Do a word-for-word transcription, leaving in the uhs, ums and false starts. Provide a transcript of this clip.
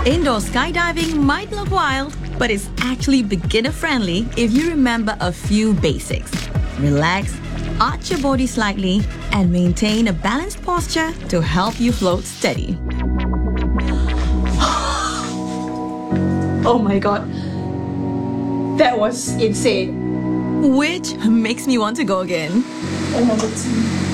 Indoor skydiving might look wild, but it's actually beginner-friendly if you remember a few basics. Relax, arch your body slightly, and maintain a balanced posture to help you float steady. Oh my god. That was insane. Which makes me want to go again. Oh my god.